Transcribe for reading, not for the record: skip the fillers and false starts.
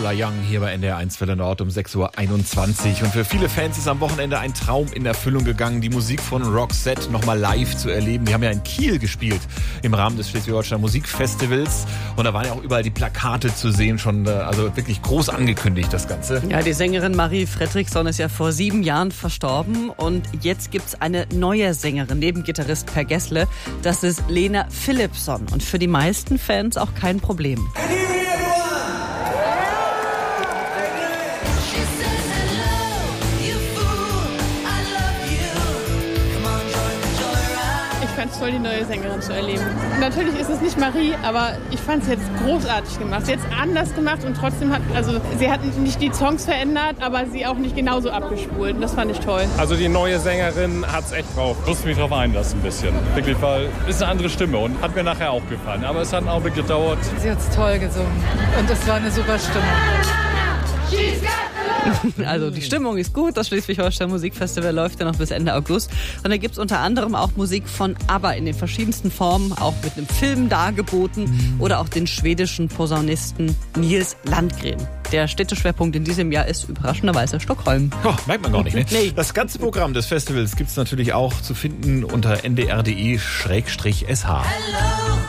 Lola Young hier bei NDR 1 Welle Nord um 6.21 Uhr. Und für viele Fans ist am Wochenende ein Traum in Erfüllung gegangen, die Musik von Roxette nochmal live zu erleben. Die haben ja in Kiel gespielt im Rahmen des Schleswig-Holsteiner Musikfestivals. Und da waren ja auch überall die Plakate zu sehen, schon also wirklich groß angekündigt, das Ganze. Ja, die Sängerin Marie Fredriksson ist ja vor 7 Jahren verstorben. Und jetzt gibt's eine neue Sängerin, neben Gitarrist Per Gessle. Das ist Lena Philippson. Und für die meisten Fans auch kein Problem. Ich fand es toll, die neue Sängerin zu erleben. Natürlich ist es nicht Marie, aber ich fand es jetzt großartig gemacht. Sie hat es anders gemacht und trotzdem sie hat nicht die Songs verändert, aber sie auch nicht genauso abgespult. Und das fand ich toll. Also die neue Sängerin hat es echt drauf. Ich musste mich drauf einlassen ein bisschen. Wirklich, weil es ist eine andere Stimme und hat mir nachher auch gefallen. Aber es hat einen Augenblick gedauert. Sie hat es toll gesungen und es war eine super Stimmung. Also die Stimmung ist gut, das Schleswig-Holstein Musikfestival läuft ja noch bis Ende August. Und da gibt's unter anderem auch Musik von ABBA in den verschiedensten Formen, auch mit einem Film dargeboten oder auch den schwedischen Posaunisten Nils Landgren. Der Städteschwerpunkt in diesem Jahr ist überraschenderweise Stockholm. Oh, merkt man gar nicht, ne? Nee. Das ganze Programm des Festivals gibt's natürlich auch zu finden unter ndr.de/sh.